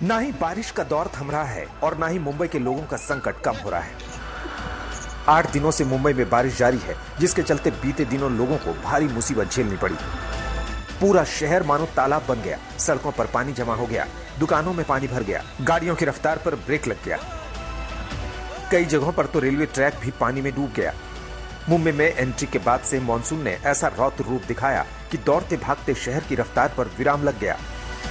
ना ही बारिश का दौर थम रहा है और ना ही मुंबई के लोगों का संकट कम हो रहा है। 8 दिनों से मुंबई में बारिश जारी है, जिसके चलते बीते दिनों लोगों को भारी मुसीबत झेलनी पड़ी। पूरा शहर मानो तालाब बन गया, सड़कों पर पानी जमा हो गया, दुकानों में पानी भर गया, गाड़ियों की रफ्तार पर ब्रेक लग गया। कई जगहों पर तो रेलवे ट्रैक भी पानी में डूब गया। मुंबई में एंट्री के बाद से मानसून ने ऐसा रौद्र रूप दिखाया कि दौड़ते भागते शहर की रफ्तार पर विराम लग गया।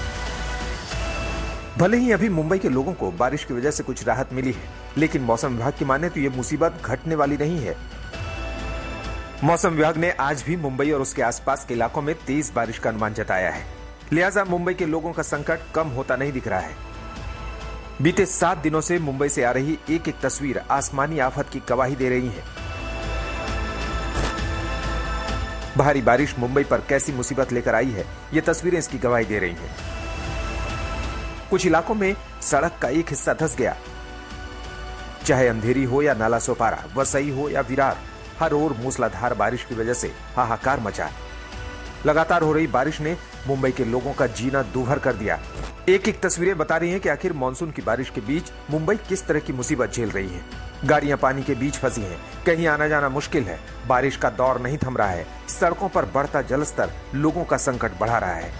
भले ही अभी मुंबई के लोगों को बारिश की वजह से कुछ राहत मिली है, लेकिन मौसम विभाग की माने तो ये मुसीबत घटने वाली नहीं है। मौसम विभाग ने आज भी मुंबई और उसके आसपास के इलाकों में तेज बारिश का अनुमान जताया है, लिहाजा मुंबई के लोगों का संकट कम होता नहीं दिख रहा है। बीते 7 दिनों से मुंबई से आ रही एक एक तस्वीर आसमानी आफत की गवाही दे रही है। भारी बारिश मुंबई पर कैसी मुसीबत लेकर आई है, ये तस्वीरें इसकी गवाही दे रही हैं। कुछ इलाकों में सड़क का एक हिस्सा धंस गया, चाहे अंधेरी हो या नाला सोपारा, वसई हो या विरार, हर ओर मूसलाधार बारिश की वजह से हाहाकार मचा। लगातार हो रही बारिश ने मुंबई के लोगों का जीना दूभर कर दिया। एक एक तस्वीरें बता रही हैं कि आखिर मानसून की बारिश के बीच मुंबई किस तरह की मुसीबत झेल रही है। गाड़ियां पानी के बीच फंसी हैं, कहीं आना जाना मुश्किल है, बारिश का दौर नहीं थम रहा है, सड़कों पर बढ़ता जलस्तर लोगों का संकट बढ़ा रहा है।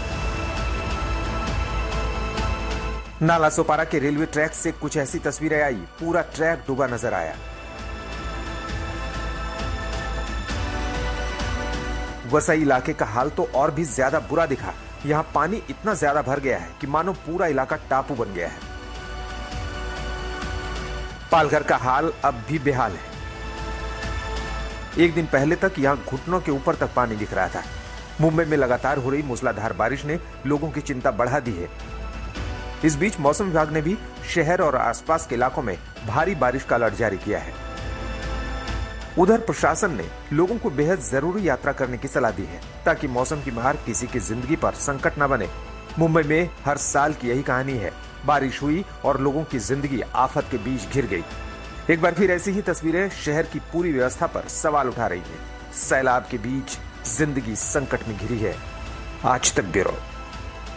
नाला सोपारा के रेलवे ट्रैक से कुछ ऐसी तस्वीरें आई, पूरा ट्रैक डूबा नजर आया। वसई इलाके का हाल तो और भी ज्यादा बुरा दिखा। यहां पानी इतना ज्यादा भर गया है कि मानो पूरा इलाका टापू बन गया है। पालघर का हाल अब भी बेहाल है। एक दिन पहले तक यहां घुटनों के ऊपर तक पानी दिख रहा था। मुंबई में लगातार हो रही मूसलाधार बारिश ने लोगों की चिंता बढ़ा दी है। इस बीच मौसम विभाग ने भी शहर और आसपास के इलाकों में भारी बारिश का अलर्ट जारी किया है। उधर प्रशासन ने लोगों को बेहद जरूरी यात्रा करने की सलाह दी है, ताकि मौसम की मार किसी की जिंदगी पर संकट न बने। मुंबई में हर साल की यही कहानी है, बारिश हुई और लोगों की जिंदगी आफत के बीच घिर गई। एक बार फिर ऐसी ही तस्वीरें शहर की पूरी व्यवस्था पर सवाल उठा रही है। सैलाब के बीच जिंदगी संकट में घिरी है। आज तक ब्यूरो।